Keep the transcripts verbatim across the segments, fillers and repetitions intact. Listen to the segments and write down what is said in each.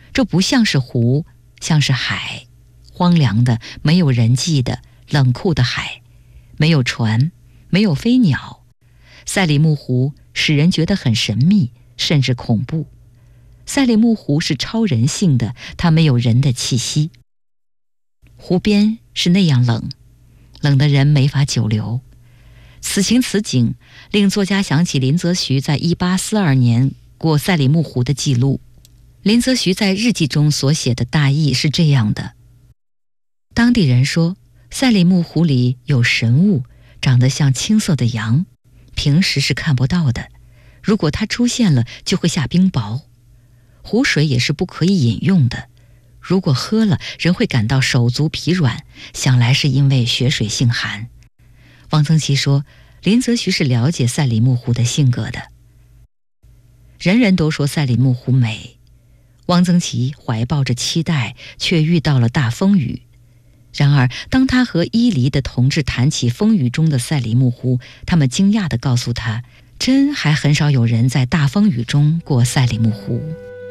这不像是湖，像是海，荒凉的、没有人迹的、冷酷的海，没有船，没有飞鸟。赛里木湖使人觉得很神秘，甚至恐怖。赛里木湖是超人性的，它没有人的气息。湖边是那样冷，冷得人没法久留。此情此景令作家想起林则徐在一八四二年过赛里木湖的记录。林则徐在日记中所写的大意是这样的：当地人说，赛里木湖里有神物，长得像青色的羊，平时是看不到的，如果它出现了就会下冰雹。湖水也是不可以饮用的，如果喝了人会感到手足疲软，想来是因为血水性寒。汪曾祺说，林则徐是了解赛里木湖的性格的。人人都说赛里木湖美，汪曾祺怀抱着期待，却遇到了大风雨。然而当他和伊犁的同志谈起风雨中的赛里木湖，他们惊讶地告诉他，真还很少有人在大风雨中过赛里木湖。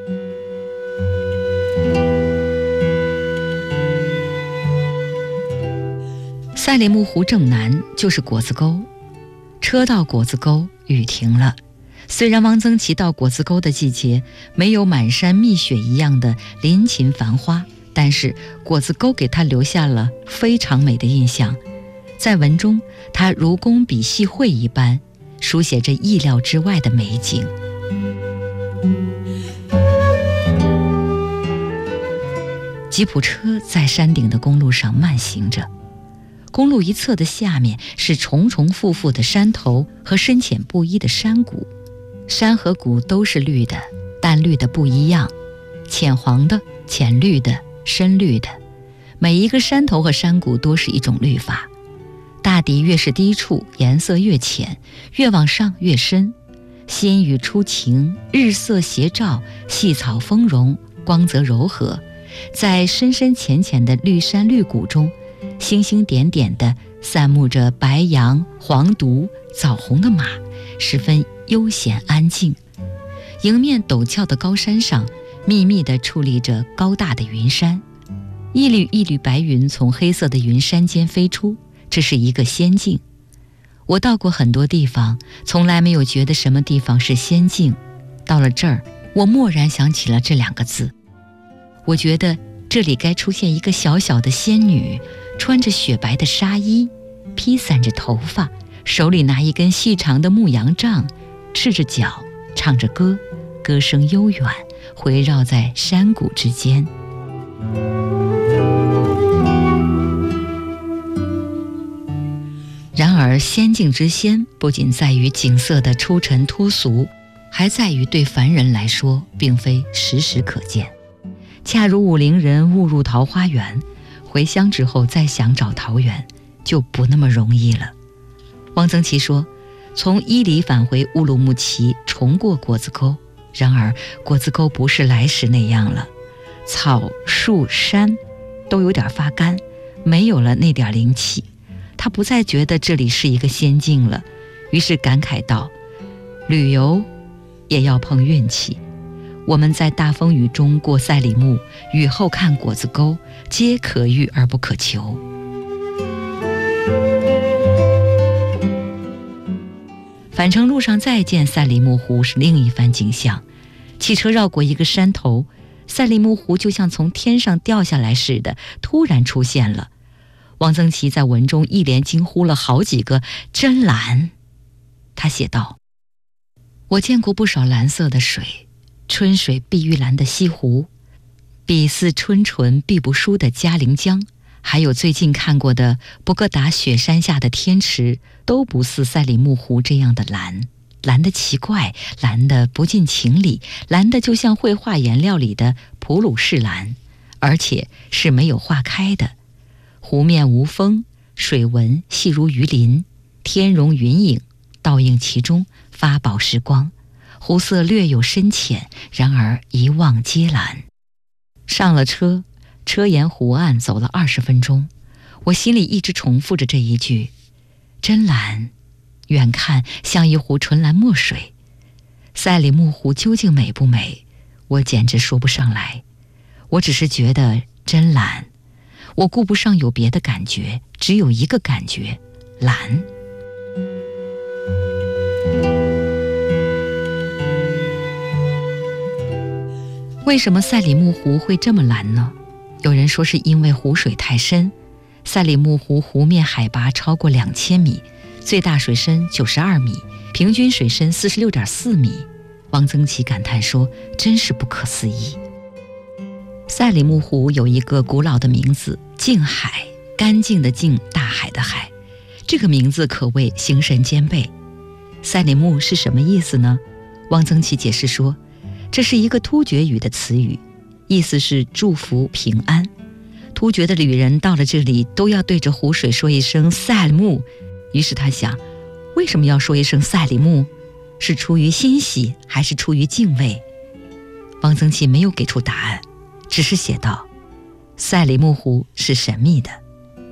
赛里木湖正南就是果子沟，车到果子沟，雨停了。虽然汪曾祺到果子沟的季节没有满山蜜雪一样的林禽繁花，但是果子沟给他留下了非常美的印象。在文中，他如工笔细绘一般，书写着意料之外的美景。吉普车在山顶的公路上慢行着，公路一侧的下面是重重复复的山头和深浅不一的山谷，山和谷都是绿的，但绿的不一样，浅黄的、浅绿的、深绿的，每一个山头和山谷都是一种绿法。大抵越是低处，颜色越浅，越往上越深。新雨初晴，日色斜照，细草丰荣，光泽柔和，在深深浅浅的绿山绿谷中，星星点点地散牧着白羊、黄犊、枣红的马，十分悠闲安静。迎面陡峭的高山上，密密地矗立着高大的云山，一缕一缕白云从黑色的云山间飞出，这是一个仙境。我到过很多地方，从来没有觉得什么地方是仙境，到了这儿，我蓦然想起了这两个字。我觉得这里该出现一个小小的仙女，穿着雪白的纱衣，披散着头发，手里拿一根细长的牧羊杖，赤着脚，唱着歌，歌声悠远，回绕在山谷之间。然而仙境之仙不仅在于景色的出尘脱俗，还在于对凡人来说并非时时可见。恰如武陵人误入桃花源，回乡之后再想找桃源就不那么容易了。汪曾祺说，从伊犁返回乌鲁木齐，重过果子沟，然而果子沟不是来时那样了，草树山都有点发干，没有了那点灵气。他不再觉得这里是一个仙境了，于是感慨道，旅游也要碰运气，我们在大风雨中过赛里木，雨后看果子沟，皆可遇而不可求。返程路上再见赛里木湖是另一番景象，汽车绕过一个山头，赛里木湖就像从天上掉下来似的，突然出现了。汪曾祺在文中一连惊呼了好几个真蓝。他写道，我见过不少蓝色的水，春水碧玉蓝的西湖，比似春纯碧不输的嘉陵江，还有最近看过的博格达雪山下的天池，都不似赛里木湖这样的蓝，蓝得奇怪，蓝得不近情理，蓝得就像绘画颜料里的普鲁士蓝，而且是没有化开的。湖面无风，水纹细如鱼鳞，天容云影倒映其中，发宝石光，湖色略有深浅，然而一望皆蓝。上了车，车沿湖岸走了二十分钟，我心里一直重复着这一句，真蓝，远看像一湖纯蓝墨水。赛里木湖究竟美不美，我简直说不上来。 我只是觉得真懒，我顾不上有别的感觉，只有一个感觉，懒。为什么赛里木湖会这么蓝呢？有人说是因为湖水太深，赛里木湖湖面海拔超过两千米，最大水深九十二米，平均水深四十六点四米。汪曾祺感叹说，真是不可思议。赛里木湖有一个古老的名字，静海，干净的静，大海的海，这个名字可谓形神兼备。赛里木是什么意思呢？汪曾祺解释说，这是一个突厥语的词语，意思是祝福平安。突厥的旅人到了这里都要对着湖水说一声赛里木，于是他想，为什么要说一声赛里木？是出于欣喜还是出于敬畏？汪曾祺没有给出答案，只是写道，赛里木湖是神秘的。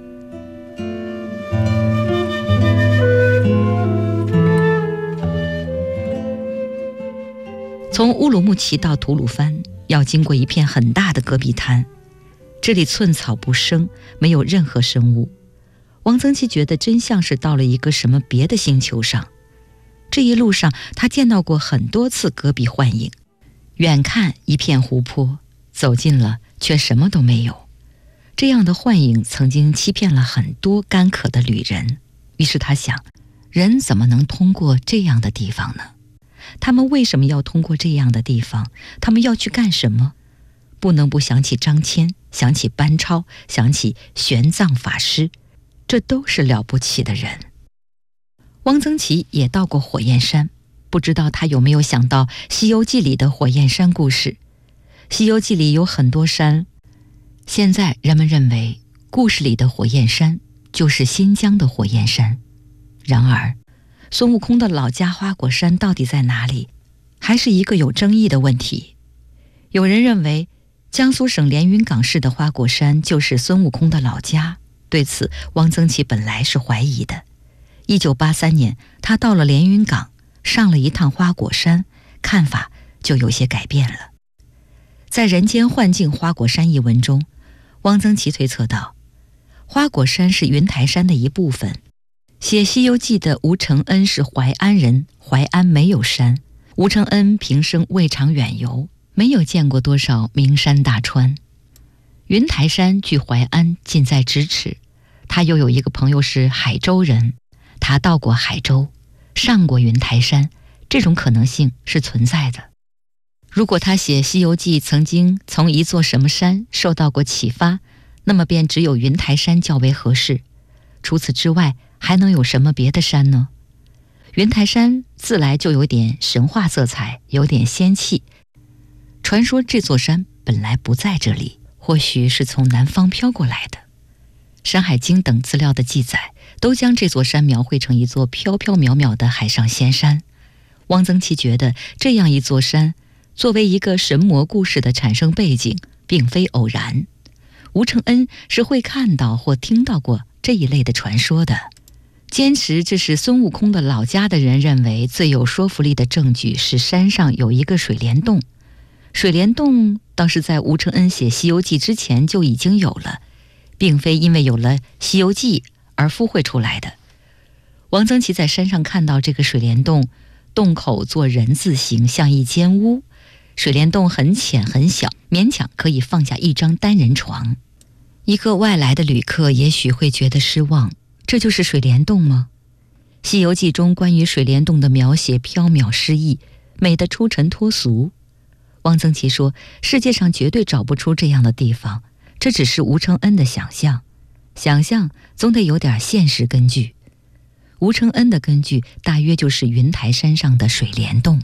从乌鲁木齐到吐鲁番要经过一片很大的戈壁滩，这里寸草不生，没有任何生物。汪曾祺觉得真像是到了一个什么别的星球上。这一路上他见到过很多次戈壁幻影，远看一片湖泊，走近了却什么都没有。这样的幻影曾经欺骗了很多干渴的旅人，于是他想，人怎么能通过这样的地方呢？他们为什么要通过这样的地方？他们要去干什么？不能不想起张骞，想起班超，想起玄奘法师，这都是了不起的人。汪曾祺也到过火焰山，不知道他有没有想到《西游记》里的火焰山故事。《西游记》里有很多山，现在人们认为故事里的火焰山就是新疆的火焰山。然而，孙悟空的老家花果山到底在哪里，还是一个有争议的问题。有人认为，江苏省连云港市的花果山就是孙悟空的老家，对此汪曾祺本来是怀疑的。一九八三年，他到了连云港，上了一趟花果山，看法就有些改变了。在《人间幻境花果山》一文中，汪曾祺推测道，花果山是云台山的一部分。写《西游记》的吴承恩是淮安人，淮安没有山。吴承恩平生未尝远游，没有见过多少名山大川。云台山距淮安近在咫尺，他又有一个朋友是海州人，他到过海州，上过云台山，这种可能性是存在的。如果他写《西游记》曾经从一座什么山受到过启发，那么便只有云台山较为合适。除此之外，还能有什么别的山呢？云台山自来就有点神话色彩，有点仙气。传说这座山本来不在这里，或许是从南方飘过来的。《山海经》等资料的记载都将这座山描绘成一座飘飘渺渺的海上仙山。汪曾祺觉得这样一座山作为一个神魔故事的产生背景并非偶然。吴承恩是会看到或听到过这一类的传说的。坚持这是孙悟空的老家的人认为，最有说服力的证据是山上有一个水帘洞。水帘洞倒是在吴承恩写《西游记》之前就已经有了，并非因为有了《西游记》而附会出来的。汪曾祺在山上看到这个水帘洞，洞口做人字形，像一间屋。水帘洞很浅很小，勉强可以放下一张单人床。一个外来的旅客也许会觉得失望，这就是水帘洞吗？《西游记》中关于水帘洞的描写缥缈诗意，美得出尘脱俗。汪曾祺说，世界上绝对找不出这样的地方，这只是吴承恩的想象，想象总得有点现实根据。吴承恩的根据大约就是云台山上的水帘洞。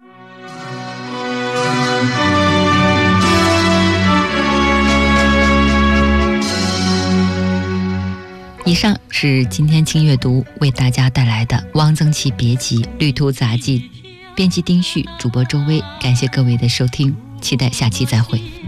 以上是今天轻阅读为大家带来的汪曾祺别集《旅途杂记》，编辑丁旭，主播周薇，感谢各位的收听，期待下期再会。